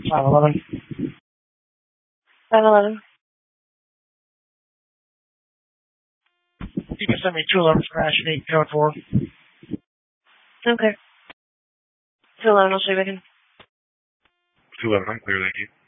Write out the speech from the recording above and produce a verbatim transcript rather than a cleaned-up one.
five eleven. five eleven. You can send me two eleven for Ashton eight, code four. Okay. two eleven, I'll show you again. two eleven, I'm clear, thank you.